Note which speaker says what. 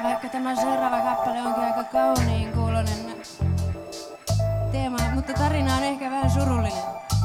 Speaker 1: Vaikka tämä seuraava kappale onkin aika kauniin kuulonen teema, mutta tarina on ehkä vähän surullinen.